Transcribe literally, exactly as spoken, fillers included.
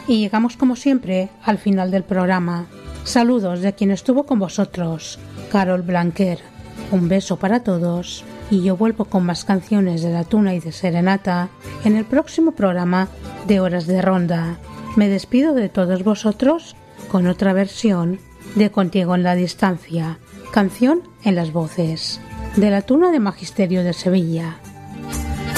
Y llegamos como siempre al final del programa. Saludos de quien estuvo con vosotros, Carol Blanquer. Un beso para todos y yo vuelvo con más canciones de La Tuna y de Serenata en el próximo programa de Horas de Ronda. Me despido de todos vosotros con otra versión de Contigo en la Distancia, canción en las voces de La Tuna de Magisterio de Sevilla.